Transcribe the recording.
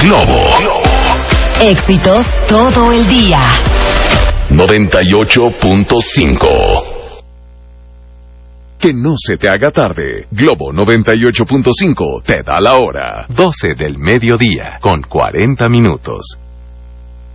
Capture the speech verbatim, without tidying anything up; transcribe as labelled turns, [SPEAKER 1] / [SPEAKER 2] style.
[SPEAKER 1] Globo.
[SPEAKER 2] Éxitos todo el día.
[SPEAKER 1] noventa y ocho punto cinco.
[SPEAKER 3] Que no se te haga tarde. Globo noventa y ocho punto cinco te da la hora.
[SPEAKER 4] doce del mediodía, con cuarenta minutos.